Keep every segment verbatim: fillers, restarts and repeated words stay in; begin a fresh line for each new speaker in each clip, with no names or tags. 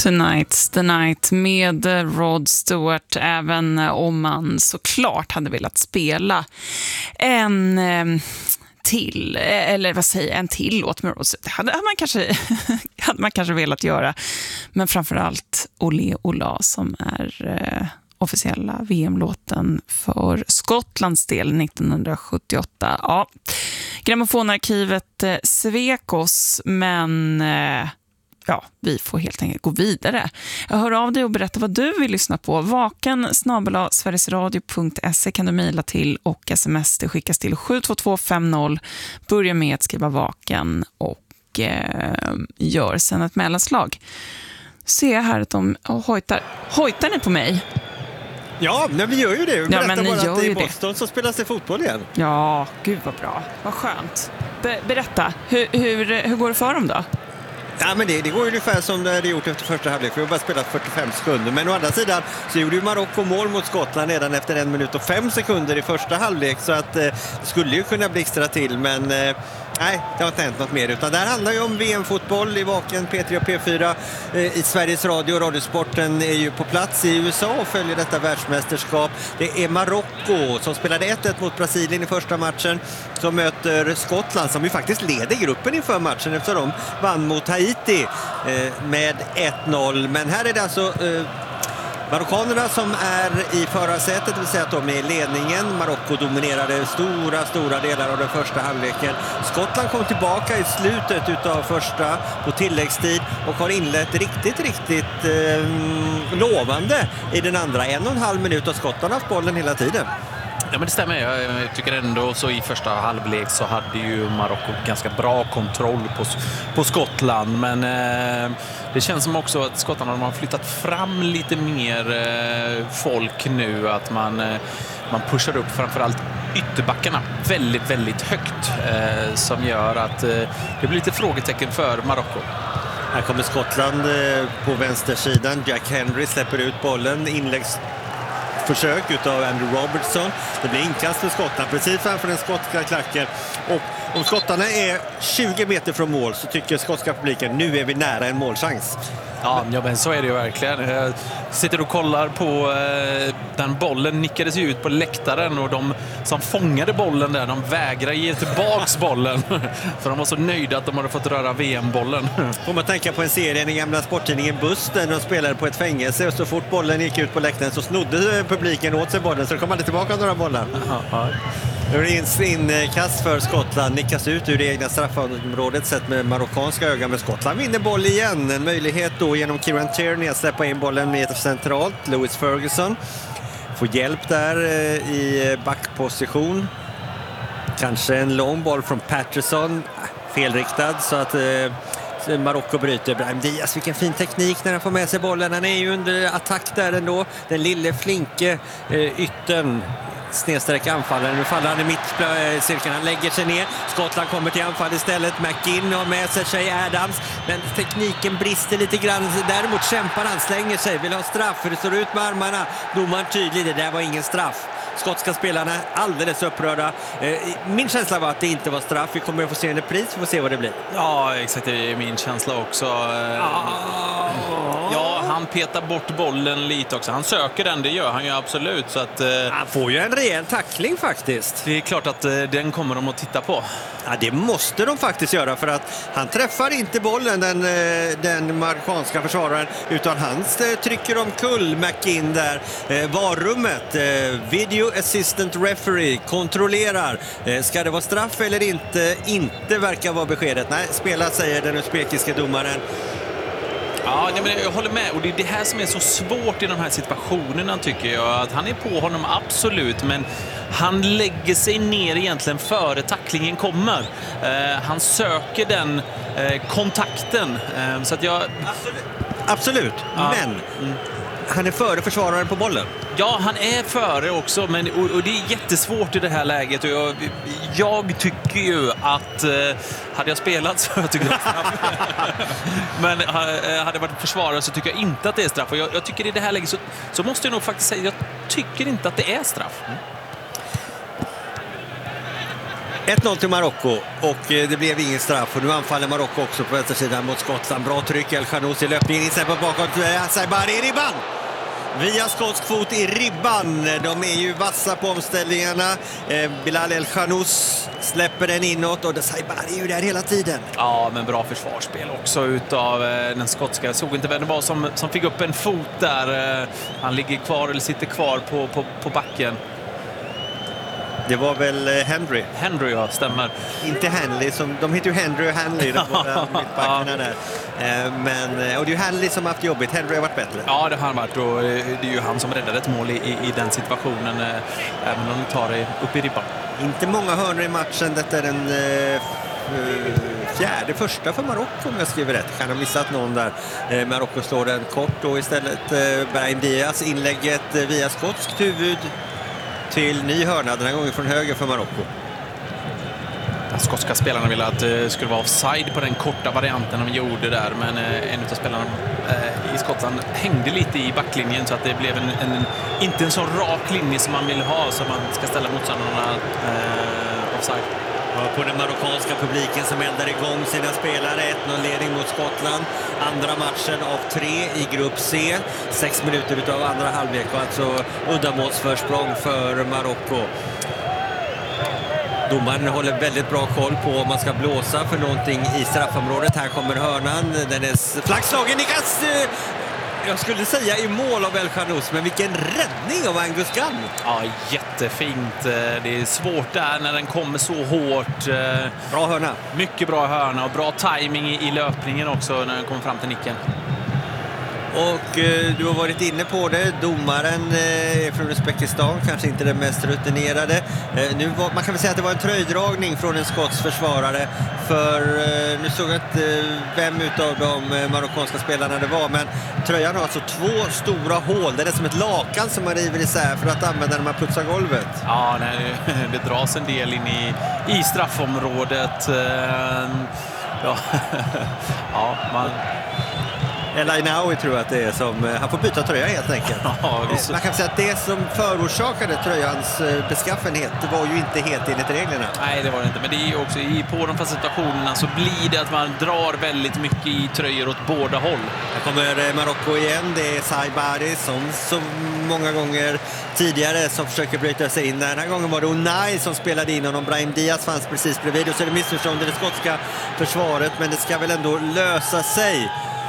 Tonight's the Night med Rod Stewart, även om man såklart hade velat spela en eh, till, eller vad säger en till låt med Rod Stewart. Det hade man kanske, hade man kanske velat göra, men framförallt Olé Ola som är eh, officiella V M-låten för Skottlands del nittonhundrasjuttioåtta. Ja, Grammofonarkivet eh, svek oss, men eh, ja, vi får helt enkelt gå vidare. Jag hör av dig och berätta vad du vill lyssna på. Vaken snabel-a sverigesradio punkt se kan du mejla till, och sms det skickas till sju två två fem noll. Börja med att skriva vaken och eh, gör sen ett mellanslag. Ser jag här att de oh, hojtar. Hojtar ni på mig?
Ja, men vi gör ju det. Vi berättar
ja, men
bara
gör
att det är i
det.
Boston så spelas det fotboll igen.
Ja, gud vad bra. Vad skönt. Be- berätta, hur, hur, hur går det för dem då?
Ja, men det, det går ungefär som det hade gjort efter första halvlek. Vi har bara spelat fyrtiofem sekunder. Men å andra sidan så gjorde ju Marocko mål mot Skottland redan efter en minut och fem sekunder i första halvlek. Så att eh, det skulle ju kunna blixtra till. Men eh, nej, det har inte hänt något mer. Utan det här handlar ju om V M-fotboll i Vaken, P tre och P fyra. Eh, I Sveriges Radio. Radiosporten är ju på plats i U S A och följer detta världsmästerskap. Det är Marocko som spelade ett ett mot Brasilien i första matchen. Som möter Skottland som ju faktiskt leder gruppen inför matchen eftersom de vann mot Haiti eh, med ett noll. Men här är det alltså eh, marockanerna som är i förarsätet, det vill säga att de är i ledningen. Marocko dominerade stora, stora delar av den första halvleken. Skottland kom tillbaka i slutet utav första på tilläggstid och har inlett riktigt, riktigt eh, lovande i den andra. En och en halv minut och Skottland har haft bollen hela tiden.
Ja, men det stämmer. Jag tycker ändå så i första halvlek så hade ju Marocko ganska bra kontroll på, på Skottland. Men eh, det känns som också att Skottland har flyttat fram lite mer eh, folk nu. Att man, eh, man pushar upp framförallt ytterbackarna väldigt, väldigt högt. Eh, som gör att eh, det blir lite frågetecken för Marocko.
Här kommer Skottland eh, på vänstersidan. Jack Henry släpper ut bollen. Inläggs försök utav Andrew Robertson. Det blir inkast för Skottland precis framför den skotska klacken. Och om skottarna är tjugo meter från mål så tycker skotska publiken nu är vi nära en målchans.
Ja, ja, men så är det ju verkligen. Jag sitter och kollar på eh, den bollen nickades ut på läktaren och de som fångade bollen där, de vägrar ge tillbaks bollen för de var så nöjda att de hade fått röra V M-bollen.
Får man tänka på en serie i den gamla sporttidningen Buss där de spelade på ett fängelse och så fort bollen gick ut på läktaren så snodde publiken åt sig bollen så det kom aldrig tillbaka några bollar.
Ja.
Nu är det inkast för Skottland, nickas ut ur det egna straffområdet sett med marockanska ögon, men Skottland vinner boll igen. En möjlighet då genom Kieran Tierney att släppa in bollen meter centralt. Lewis Ferguson får hjälp där i backposition. Kanske en lång boll från Patterson, felriktad så att eh, Marocko bryter. Brahim Diaz, vilken fin teknik när han får med sig bollen. Han är ju under attack där ändå. Den lille flinke eh, yttern snedsträck anfallaren. Nu faller han i mittcirkeln. Han lägger sig ner. Skottland kommer till anfall istället. McGinn har med sig Shay Adams. Men tekniken brister lite grann. Däremot kämpar han, slänger sig. Vill ha straff för det står ut med armarna. Domaren tydlig, det där var ingen straff. Skotska spelarna alldeles upprörda. Min känsla var att det inte var straff. Vi kommer att få se en repris. Vi får se vad det blir.
Ja, exakt. Det är min känsla också. Ja, han petar bort bollen lite också. Han söker den, det gör han ju absolut. Så att,
han får ju en rejäl tackling faktiskt.
Det är klart att den kommer de att titta på.
Ja, det måste de faktiskt göra för att han träffar inte bollen, den, den marockanska försvararen, utan han trycker omkull McGinn där. Varummet, video assistant referee, kontrollerar. Ska det vara straff eller inte? Inte verkar vara beskedet. Nej, spela, säger den uzbekiska domaren.
Ja, men jag håller med. Och det är det här som är så svårt i de här situationerna tycker jag. Att han är på honom absolut, men han lägger sig ner egentligen före tacklingen kommer. Eh, han söker den eh, kontakten. Eh, så att jag...
Absolut, absolut.
Ja.
Men... Mm. Han är före försvararen på bollen.
Ja, han är före också, men, och, och det är jättesvårt i det här läget. Och jag, jag tycker ju att eh, hade jag spelat så jag tycker jag straff. Men eh, hade jag varit försvarare så tycker jag inte att det är straff. Och jag, jag tycker i det här läget så, så måste jag nog faktiskt säga jag tycker inte att det är straff. Mm.
ett noll till Marocko och det blev ingen straff och nu anfaller Marocko också på vänstersidan mot Skottland. Bra tryck, El Khanous i löpningen, insläpper bakåt, Saibari i ribban! Via skotsk fot i ribban. De är ju vassa på omställningarna. Eh, Bilal El Khanous släpper den inåt och Saibari är ju där hela tiden.
Ja, men bra försvarsspel också utav eh, den skotska. Jag såg inte vem det var som, som fick upp en fot där. Eh, han ligger kvar eller sitter kvar på, på, på backen.
Det var väl Henry.
Henry, ja, stämmer.
Inte Hanley, som, de heter ju Henry och Hanley, de båda mittbackarna där. Men, och det är ju Hanley som har haft jobbigt, Henry har varit bättre.
Ja, det har han varit och det är ju han som räddade ett mål i, i den situationen, även om de tar det upp i ribban.
Inte många hörnor i matchen, detta är den uh, fjärde första för Marocko om jag skriver rätt. Kan ha missat någon där. Uh, Marocko slår den kort och istället uh, Brahim Diaz inlägget uh, via skotskt huvud till ny hörna, den här gången från höger för Marocko.
De skotska spelarna ville att det skulle vara offside på den korta varianten de gjorde där, men en av spelarna i Skottland hängde lite i backlinjen så att det blev en, en inte en så rak linje som man vill ha, så man ska ställa motståndarna eh, offside.
Ja, på den marockanska publiken som eldar igång sina spelare. ett noll-ledning mot Skottland. Andra matchen av tre i grupp C. Sex minuter utav andra halvlek och alltså uddamålsförsprång för Marocko. Domaren håller väldigt bra koll på om man ska blåsa för någonting i straffområdet. Här kommer hörnan. Den är flaggslagen. Nikas, jag skulle säga i mål av El Khanous, men vilken räddning av Angus Gunn.
Ja, jättefint. Det är svårt där när den kommer så hårt.
Bra hörna.
Mycket bra hörna och bra timing i löpningen också när den kommer fram till nicken.
Och eh, du har varit inne på det. Domaren är eh, från Uzbekistan, kanske inte den mest rutinerade. Eh, nu var, man kan väl säga att det var en tröjdragning från en skotsk försvarare. För eh, nu såg jag inte eh, vem utav de eh, marockanska spelarna det var. Men tröjan har alltså två stora hål. Det är som ett lakan som man river isär för att använda när man putsar golvet.
Ja, nej, det dras en del in i, i straffområdet. Eh, ja, ja, man...
El Ainaoui tror jag att det är som, han får byta tröja helt enkelt.
Ja, så...
Man kan säga att det som förorsakade tröjans beskaffenhet det var ju inte helt enligt reglerna.
Nej, det var det inte. Men det är ju också i, på de flesta situationerna så blir det att man drar väldigt mycket i tröjor åt båda håll.
Här kommer Marocko igen. Det är Saibari som så många gånger tidigare som försöker bryta sig in. Den här gången var det Unai som spelade in honom. Brahim Diaz fanns precis bredvid. Och så är det missförstånd i det skotska försvaret. Men det ska väl ändå lösa sig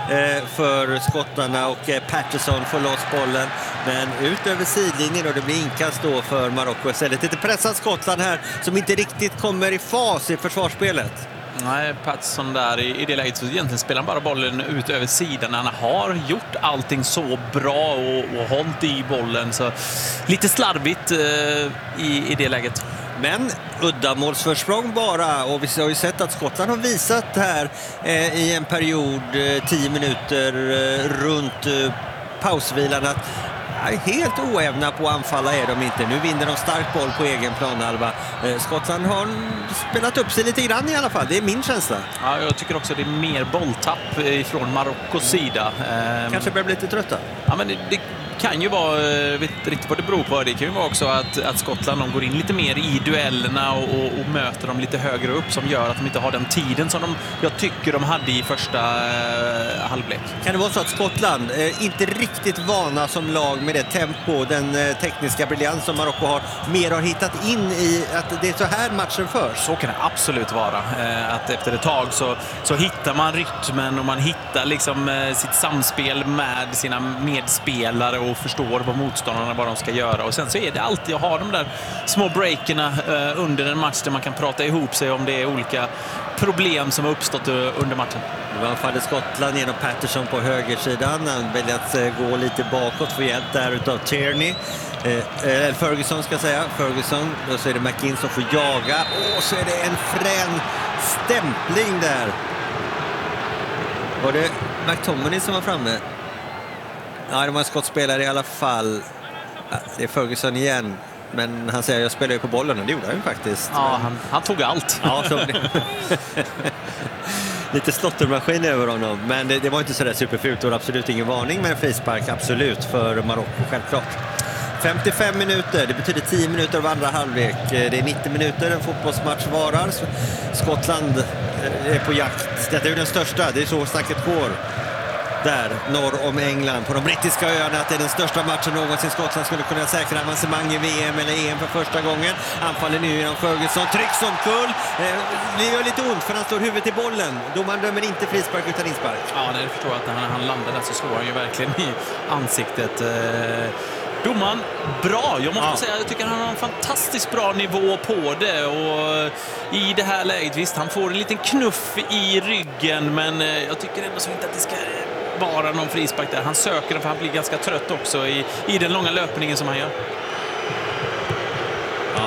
för skottarna och Patterson får loss bollen, men ut över sidlinjen och det blir inkast då för Marocko istället. Lite pressat Skottland här som inte riktigt kommer i fas i försvarsspelet.
Nej, Patterson där i, i det läget så egentligen spelar han bara bollen ut över sidan. Han har gjort allting så bra och, och hållit i bollen, så lite slarvigt eh, i, i det läget.
Men uddamålsförsprång bara, och vi har ju sett att Skottland har visat här eh, i en period, eh, tio minuter eh, runt eh, pausvilan att ja, helt oävna på att anfalla är de inte. Nu vinner de stark boll på egen planhalva. Eh, Skottland har spelat upp sig lite grann i alla fall, det är min känsla.
Ja, jag tycker också det är mer bolltapp ifrån Marockos sida. Eh,
Kanske börjar bli lite trötta.
Ja, men det, det kan ju vara, jag vet inte riktigt vad det beror på, det kan ju vara också att, att Skottland de går in lite mer i duellerna och, och, och möter dem lite högre upp som gör att de inte har den tiden som de, jag tycker de hade i första eh, halvlek.
Kan det vara så att Skottland eh, inte riktigt vana som lag med det tempo, den eh, tekniska briljans som Marocko har, mer har hittat in i att det är så här matchen förs?
Så kan det absolut vara. Eh, att efter ett tag så, så hittar man rytmen och man hittar liksom eh, sitt samspel med sina medspelare och förstår vad motståndarna vad de ska göra. Och sen så är det alltid att ha de där små breakerna eh, under en match där man kan prata ihop sig om det är olika problem som har uppstått under matchen.
Nu anfaller Skottland genom Patterson på högersidan. Han väljer att eh, gå lite bakåt för hjälp där utav Tierney. Eh, eh, Ferguson ska säga. Ferguson. Då så är det McKinn som får jaga. Och så är det en frän stämpling där. Var det McTominay som var framme? Ja, det var en skottspelare i alla fall. Ja, det är Ferguson igen. Men han säger att jag spelar ju på bollen, och det gjorde han ju faktiskt.
Ja,
men...
han, han tog allt.
Ja, så lite slottermaskin över honom. Men det, det var inte så där superfult och absolut ingen varning med en frispark. Absolut för Marocko, självklart. femtiofem minuter, det betyder tio minuter av andra halvlek. Det är nittio minuter, en fotbollsmatch varar. Skottland är på jakt. Detta är ju den största, det är så snacket går. Där, norr om England, på de brittiska öarna, att det är den största matchen någonsin. Skottland skulle kunna säkra avancemang i V M eller E M för första gången. Anfaller nu genom Ferguson, trycks omkull. Det gör lite ont för han står huvudet i bollen. Domaren dömer inte frispark utan inspark.
Ja, det förstår jag att när han landar där så slår han ju verkligen i ansiktet. Domaren, bra. Jag måste ja. säga, jag tycker han har en fantastiskt bra nivå på det. Och i det här läget, visst, han får en liten knuff i ryggen, men jag tycker ändå så inte att det ska vara någon frispark där. Han söker den för han blir ganska trött också i, i den långa löpningen som han gör.
Ja.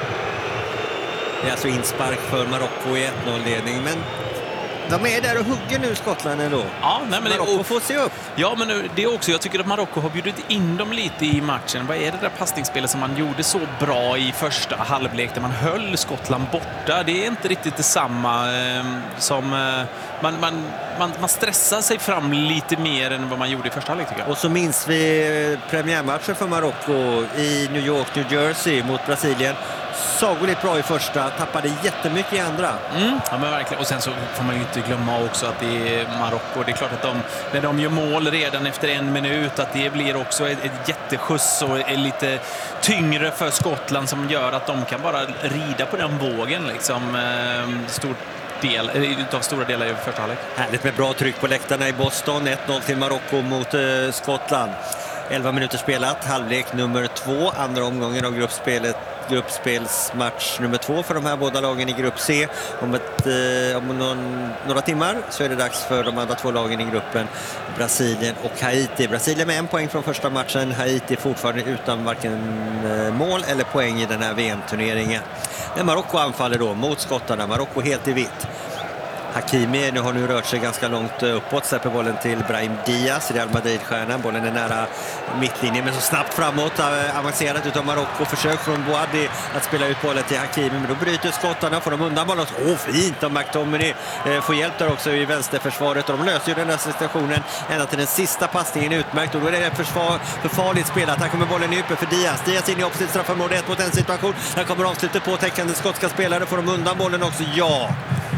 Det är alltså inspark för Marocko i ett noll-ledning, men de är där och hugger nu, Skottland ändå.
Ja, nej, men
Marocko
det,
får se upp.
Ja, men det är också, jag tycker att Marocko har bjudit in dem lite i matchen. Vad är det där passningsspelet som man gjorde så bra i första halvlek där man höll Skottland borta? Det är inte riktigt detsamma eh, som... Eh, man, man, man, man stressar sig fram lite mer än vad man gjorde i första halvlek, tycker jag.
Och så minns vi premiärmatchen för Marocko i New York, New Jersey mot Brasilien. Sagolikt bra i första, tappade jättemycket i andra.
Mm, ja, men verkligen. Och sen så får man ju inte glömma också att det är Marocko. Det är klart att de, när de gör mål redan efter en minut, att det blir också ett, ett jätteskjuts och är lite tyngre för Skottland som gör att de kan bara rida på den vågen liksom. Eh, stort del, utav stora delar i första halvlek.
Härligt med bra tryck på läktarna i Boston. ett noll till Marocko mot eh, Skottland. elva minuter spelat, halvlek nummer två, andra omgången av gruppspelet, gruppspelsmatch nummer två för de här båda lagen i grupp C. Om, ett, eh, om någon, några timmar så är det dags för de andra två lagen i gruppen, Brasilien och Haiti. Brasilien med en poäng från första matchen, Haiti fortfarande utan varken eh, mål eller poäng i den här V M-turneringen. Men Marocko anfaller då mot skottarna, Marocko helt i vitt. Hakimi nu har nu rört sig ganska långt uppåt, släpper bollen till Brahim Diaz, Real Madrid-stjärnan. Bollen är nära mittlinjen men så snabbt framåt, avancerat utav Marocko. Försök från Boadi att spela ut bollen till Hakimi, men då bryter skottarna, får de undan bollen. Åh, oh, fint av McTominay eh, får hjälp där också i vänsterförsvaret, och de löser ju den här situationen ända till den sista passningen utmärkt, och då är det försvar, för farligt spelat. Här kommer bollen i uppe för Diaz. Diaz in i opposite straffområde, ett mot en situation. Här kommer avslutet på täckande skotska spelare, får de undan bollen också, ja.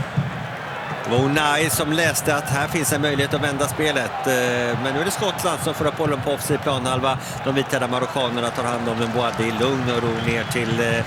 Det var Unai som läste att här finns en möjlighet att vända spelet. Men nu är det Skottland som får upp bollen på offensiv planhalva. De vita marockanerna tar hand om en Boadi i lugn och ro ner till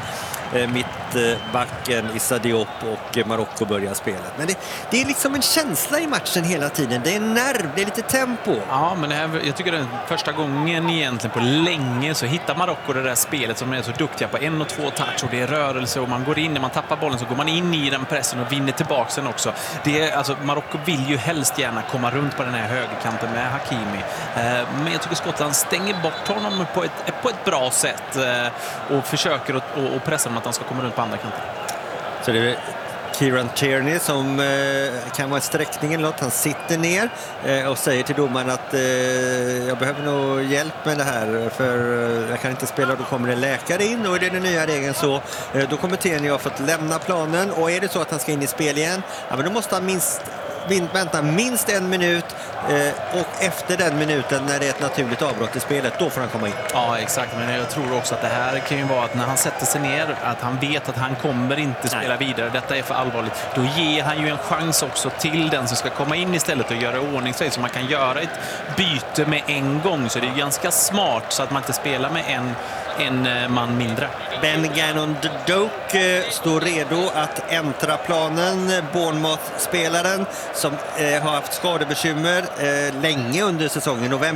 mittbacken Issa Diop, och Marocko börjar spelet. Men det, det är liksom en känsla i matchen hela tiden. Det är nerv, det är lite tempo.
Ja, men det här, jag tycker det är första gången egentligen på länge så hittar Marocko det där spelet som är så duktiga på en och två touch, och det är rörelse och man går in, när man tappar bollen så går man in i den pressen och vinner tillbaka den också. Det är, alltså, Marocko vill ju helst gärna komma runt på den här högerkanten med Hakimi. Eh, men jag tycker Skottland stänger bort honom på ett, på ett bra sätt eh, och försöker att och, och pressa att han ska komma runt på andra kanten.
Så det är Kieran Tierney som eh, kan vara sträckningen låt. Han sitter ner eh, och säger till domaren att eh, jag behöver nog hjälp med det här, för eh, jag kan inte spela, då kommer det läkare in, och är det den nya regeln så eh, då kommer Tierney ha fått lämna planen, och är det så att han ska in i spel igen, ja, men då måste han minst vänta minst en minut, eh, och efter den minuten, när det är ett naturligt avbrott i spelet, då får han komma in.
Ja, exakt, men jag tror också att det här kan ju vara att när han sätter sig ner, att han vet att han kommer inte spela Nej. vidare, detta är för allvarligt, då ger han ju en chans också till den som ska komma in istället och göra ordning sig, så man kan göra ett byte med en gång, så det är ganska smart så att man inte spelar med en en man mindre.
Ben Gannon Doak står redo att äntra planen. Bournemouth-spelaren som eh, har haft skadebekymmer eh, länge under säsongen. November